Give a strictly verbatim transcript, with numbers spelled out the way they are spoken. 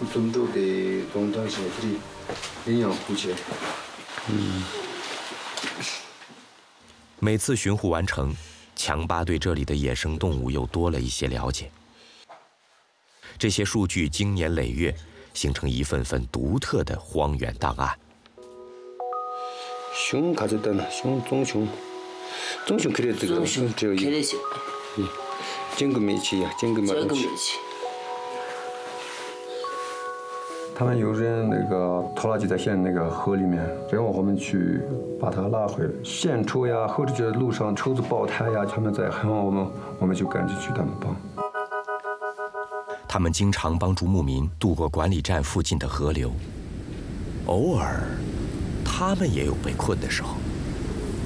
좀 더 내 동장새들이营养不足。嗯。 每次巡护完成，强巴对这里的野生动物又多了一些了解。这些数据经年累月，形成一份份独特的荒原档案。 熊가졌다나熊棕熊，棕熊可能这个熊只有一个。嗯，整个没去呀，整个没去。他们有人那个拖拉机在现那个河里面，然后我们去把它拉回来。现抽呀，或者就是路上车子爆胎呀，他们在喊我们，我们就赶紧去他们帮。 他们经常帮助牧民渡过管理站附近的河流，偶尔，他们也有被困的时候。